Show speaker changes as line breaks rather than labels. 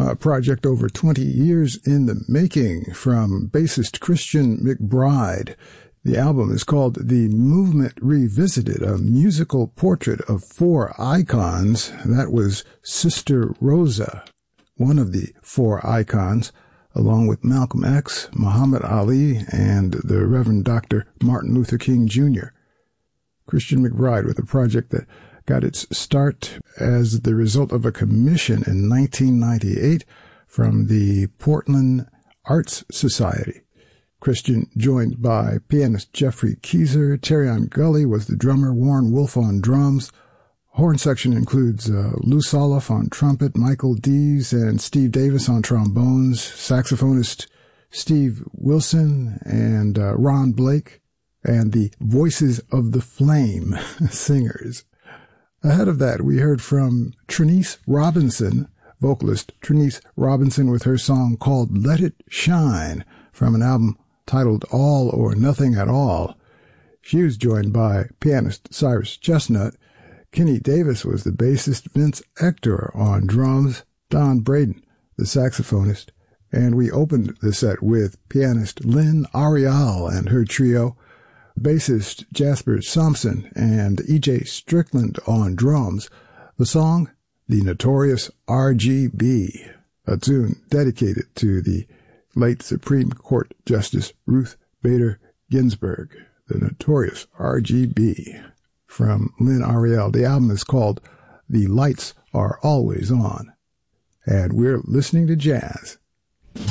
A project over 20 years in the making from bassist Christian McBride. The album is called The Movement Revisited, a musical portrait of four icons. That was Sister Rosa, one of the four icons, along with Malcolm X, Muhammad Ali, and the Reverend Dr. Martin Luther King Jr. Christian McBride with a project that got its start as the result of a commission in 1998 from the Portland Arts Society. Christian, joined by pianist Jeffrey Keyser. Terrion Gully was the drummer, Warren Wolf on drums. Horn section includes Lou Soloff on trumpet, Michael Dees and Steve Davis on trombones, saxophonist Steve Wilson and Ron Blake, and the Voices of the Flame singers. Ahead of that, we heard from Trinice Robinson, vocalist Trinice Robinson, with her song called Let It Shine from an album titled All or Nothing at All. She was joined by pianist Cyrus Chestnut. Kenny Davis was the bassist, Vince Ector on drums, Don Braden, the saxophonist, and we opened the set with pianist Lynn Arial and her trio, bassist Jasper Sampson and E.J. Strickland on drums. The song, The Notorious R.G.B., a tune dedicated to the late Supreme Court Justice Ruth Bader Ginsburg. The Notorious R.G.B. from Lynn Ariel. The album is called The Lights Are Always On. And we're listening to jazz